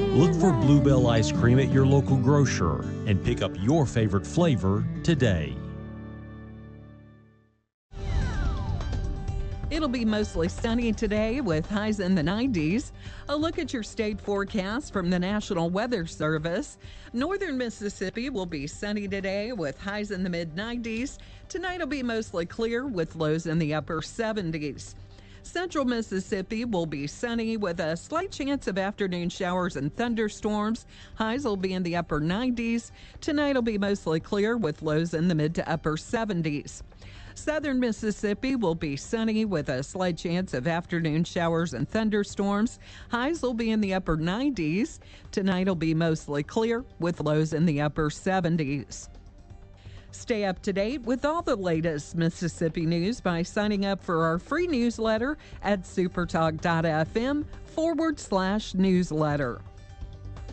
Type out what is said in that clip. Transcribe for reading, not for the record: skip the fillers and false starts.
Look for Bluebell ice cream at your local grocer and pick up your favorite flavor today. It'll be mostly sunny today with highs in the 90s. A look at your state forecast from the National Weather Service. Northern Mississippi will be sunny today with highs in the mid-90s. Tonight will be mostly clear with lows in the upper 70s. Central Mississippi will be sunny with a slight chance of afternoon showers and thunderstorms. Highs will be in the upper 90s. Tonight will be mostly clear with lows in the mid to upper 70s. Southern Mississippi will be sunny with a slight chance of afternoon showers and thunderstorms. Highs will be in the upper 90s. Tonight will be mostly clear with lows in the upper 70s. Stay up to date with all the latest Mississippi news by signing up for our free newsletter at supertalk.fm/newsletter.